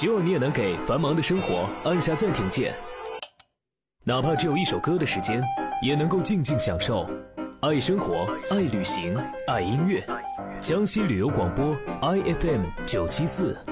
希望你也能给繁忙的生活按下暂停键，哪怕只有一首歌的时间，也能够静静享受。爱生活，爱旅行，爱音乐。江西旅游广播 IFM 974。